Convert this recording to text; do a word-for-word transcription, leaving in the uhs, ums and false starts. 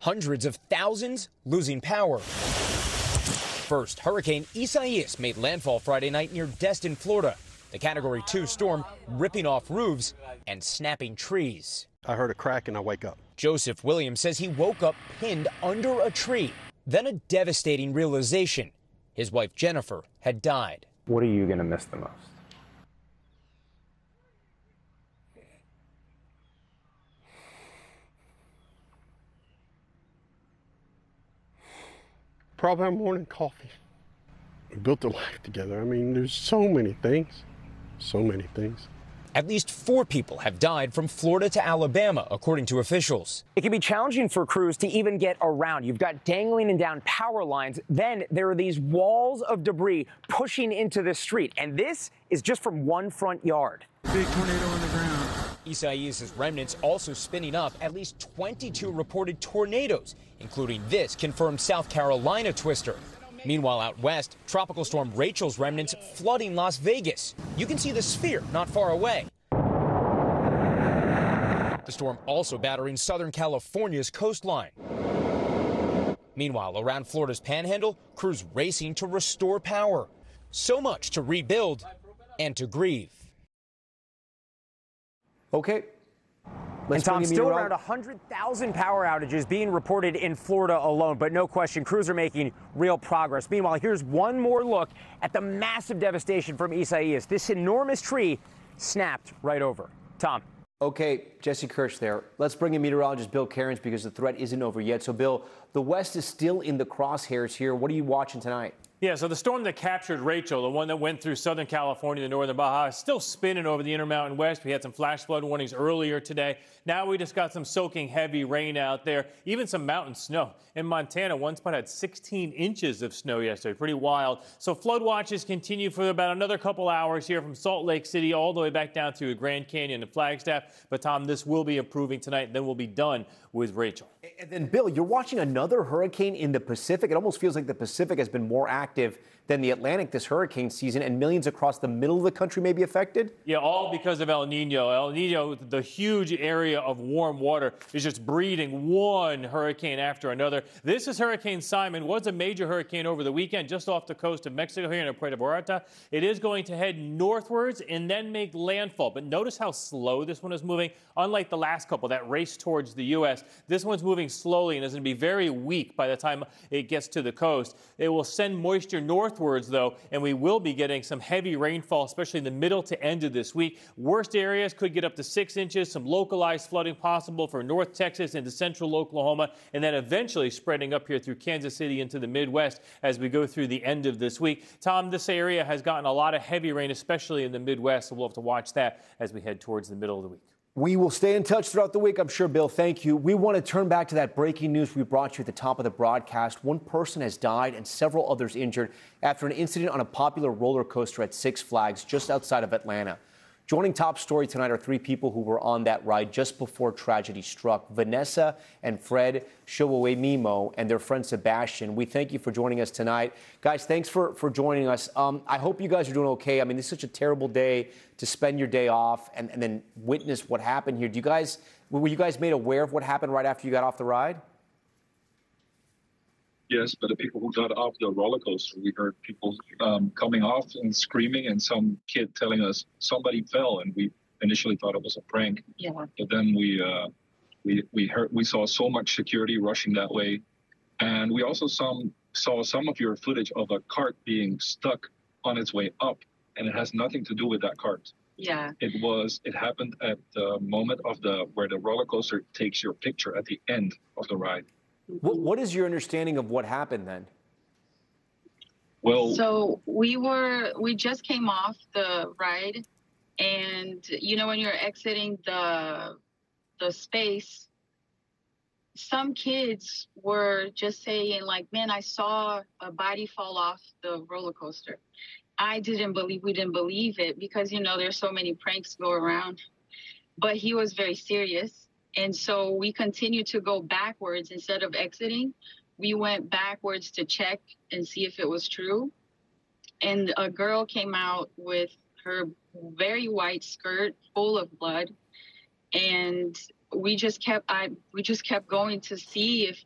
hundreds of thousands losing power. First, Hurricane Isaias made landfall Friday night near Destin, Florida. The Category two storm ripping off roofs and snapping trees. I heard a crack and I wake up. Joseph Williams says he woke up pinned under a tree. Then a devastating realization. His wife Jennifer had died. What are you going to miss the most? Probably our morning coffee. We built a life together. I mean, there's so many things, so many things. At least four people have died from Florida to Alabama, according to officials. It can be challenging for crews to even get around. You've got dangling and down power lines. Then there are these walls of debris pushing into the street. And this is just from one front yard. Big tornado on the ground. Isaias' remnants also spinning up at least twenty-two reported tornadoes, including this confirmed South Carolina twister. Meanwhile, out west, Tropical Storm Rachel's remnants flooding Las Vegas. You can see the sphere not far away. The storm also battering Southern California's coastline. Meanwhile, around Florida's panhandle, crews racing to restore power. So much to rebuild and to grieve. Okay. Let's and Tom, still around one hundred thousand power outages being reported in Florida alone, but no question, crews are making real progress. Meanwhile, here's one more look at the massive devastation from Isaias. This enormous tree snapped right over. Tom. Okay, Jesse Kirsch there. Let's bring in meteorologist Bill Cairns because the threat isn't over yet. So, Bill, the West is still in the crosshairs here. What are you watching tonight? Yeah, so the storm that captured Rachel, the one that went through Southern California, the northern Baja, is still spinning over the Intermountain West. We had some flash flood warnings earlier today. Now we just got some soaking heavy rain out there, even some mountain snow. In Montana, one spot had sixteen inches of snow yesterday. Pretty wild. So flood watches continue for about another couple hours here from Salt Lake City all the way back down through Grand Canyon and Flagstaff. But, Tom, this will be improving tonight. Then we'll be done with Rachel. And then, Bill, you're watching another hurricane in the Pacific. It almost feels like the Pacific has been more active than the Atlantic this hurricane season, and millions across the middle of the country may be affected? Yeah, all because of El Nino. El Nino, the huge area of warm water, is just breeding one hurricane after another. This is Hurricane Simon. Was a major hurricane over the weekend just off the coast of Mexico here in Puerto Vallarta. It is going to head northwards and then make landfall. But notice how slow this one is moving. Unlike the last couple that raced towards the U S, this one's moving slowly and is going to be very weak by the time it gets to the coast. It will send moisture northwards, though, and we will be getting some heavy rainfall, especially in the middle to end of this week. Worst areas could get up to six inches, some localized flooding possible for North Texas into central Oklahoma, and then eventually spreading up here through Kansas City into the Midwest as we go through the end of this week. Tom, this area has gotten a lot of heavy rain, especially in the Midwest, so we'll have to watch that as we head towards the middle of the week. We will stay in touch throughout the week, I'm sure, Bill. Thank you. We want to turn back to that breaking news we brought you at the top of the broadcast. One person has died and several others injured after an incident on a popular roller coaster at Six Flags just outside of Atlanta. Joining Top Story tonight are three people who were on that ride just before tragedy struck. Vanessa and Fred Showemimo and their friend Sebastian. We thank you for joining us tonight. Guys, thanks for, for joining us. Um, I hope you guys are doing okay. I mean, this is such a terrible day to spend your day off and, and then witness what happened here. Do you guys, were you guys made aware of what happened right after you got off the ride? Yes, but the people who got off the roller coaster, we heard people um, coming off and screaming, and some kid telling us somebody fell, and we initially thought it was a prank. Yeah. But then we uh, we we heard we saw so much security rushing that way, and we also some saw some of your footage of a cart being stuck on its way up, and it has nothing to do with that cart. Yeah. It was. It happened at the moment of the where the roller coaster takes your picture at the end of the ride. What, what is your understanding of what happened then? Well, so we were, we just came off the ride, and you know, when you're exiting the, the space, some kids were just saying like, man, I saw a body fall off the roller coaster. I didn't believe, we didn't believe it because, you know, there's so many pranks go around, but he was very serious. And so we continued to go backwards instead of exiting. We went backwards to check and see if it was true. And a girl came out with her very white skirt full of blood. And we just kept I we just kept going to see if